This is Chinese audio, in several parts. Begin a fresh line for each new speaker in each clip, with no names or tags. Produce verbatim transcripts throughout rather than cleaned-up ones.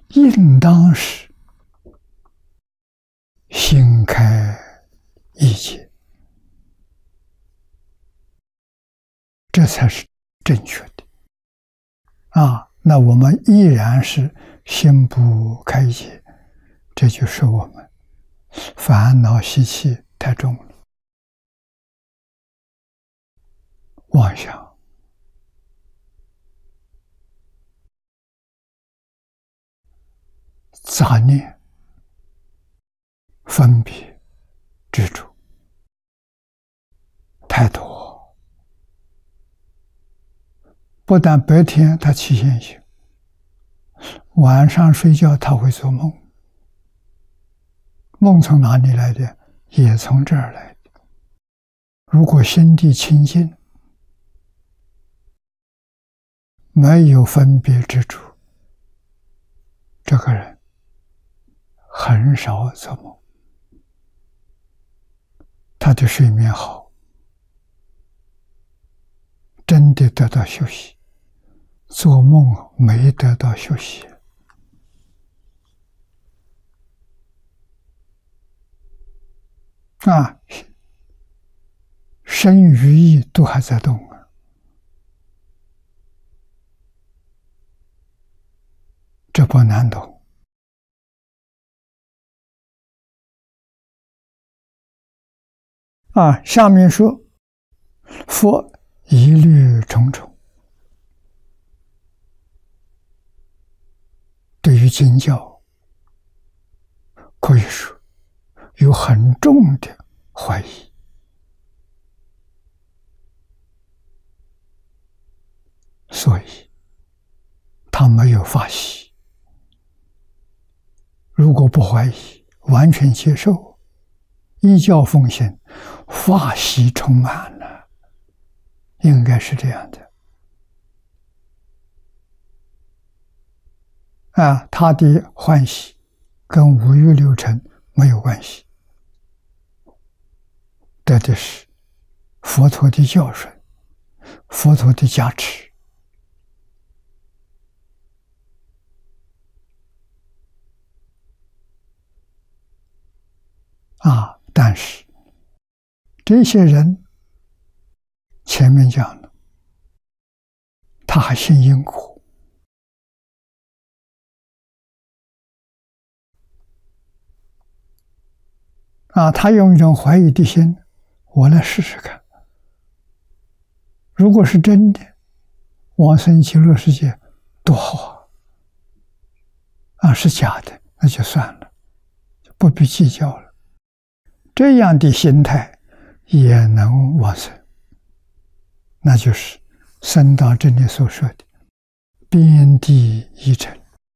应当是心开意解，这才是正确的啊。那我们依然是心不开解，这就是我们烦恼习气太重了，妄想、杂念、分别、执着太多。不但白天他起现行，晚上睡觉他会做梦，梦从哪里来的？也从这儿来的。如果心地清净，没有分别之处，这个人很少做梦，他的睡眠好，真的得到休息。做梦没得到休息啊，身与意都还在动啊，这不难懂啊。下面说，佛疑虑重重。对于经教，可以说有很重的怀疑，所以他没有法喜。如果不怀疑，完全接受，依教奉行，法喜充满了，应该是这样的。啊，他的欢喜跟五欲六尘没有关系，得的是佛陀的教训，佛陀的加持。啊，但是这些人前面讲了，他还信因果。啊，他用一种怀疑的心，我来试试看。如果是真的，往生极乐世界多好啊！啊，是假的，那就算了，就不必计较了。这样的心态也能往生，那就是僧道这里所说的边地一尘。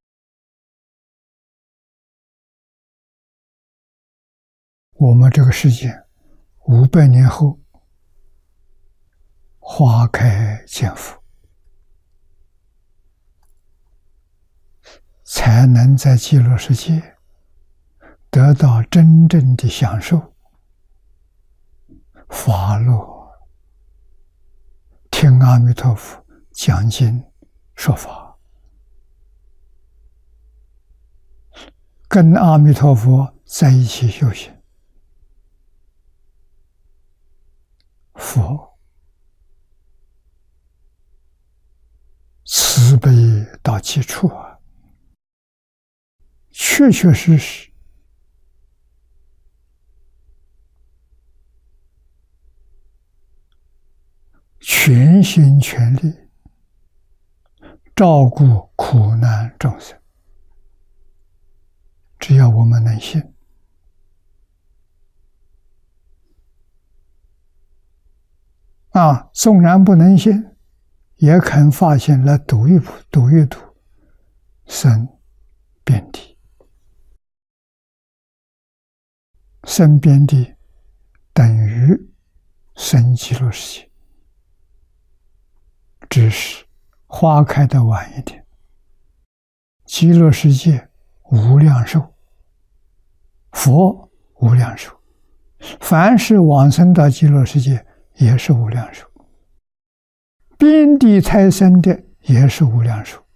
我们这个世界五百年后花开见佛，才能在极乐世界得到真正的享受法乐，听阿弥陀佛讲经说法，跟阿弥陀佛在一起修行。佛慈悲到极处啊，确确实实全心全力照顾苦难众生。只要我们能信，啊，纵然不能信，也肯发现来读一读，读一读，生遍地，生遍地等于生极乐世界，只是花开的晚一点。极乐世界无量寿，佛无量寿，凡是往生到极乐世界也是无量寿，边地才生的也是无量寿。